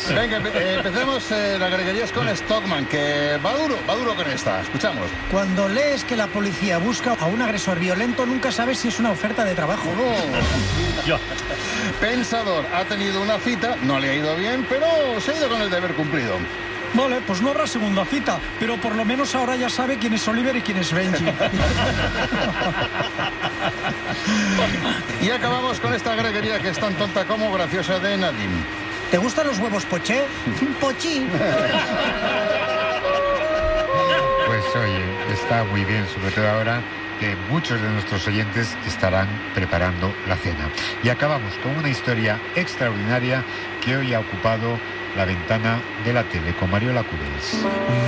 Venga, empecemos las greguerías con Stockman, que va duro con esta. Escuchamos. Cuando lees que la policía busca a un agresor violento, nunca sabes si es una oferta de trabajo. No. Pensador ha tenido una cita, no le ha ido bien, pero se ha ido con el deber cumplido. Vale, pues no habrá segunda cita, pero por lo menos ahora ya sabe quién es Oliver y quién es Benji. Y acabamos con esta greguería que es tan tonta como graciosa de Nadim. ¿Te gustan los huevos poché? Pochí. Pues oye, está muy bien, sobre todo ahora que muchos de nuestros oyentes estarán preparando la cena. Y acabamos con una historia extraordinaria que hoy ha ocupado la ventana de la tele con Mariola Cubells.